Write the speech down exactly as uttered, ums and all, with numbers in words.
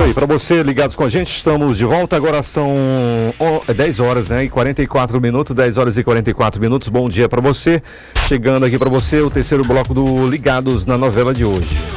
aí, para você ligados com a gente, estamos de volta. Agora são dez horas, né? E quarenta e quatro minutos, dez horas e quarenta e quatro minutos. Bom dia para você. Chegando aqui para você o terceiro bloco do Ligados na Novela de hoje.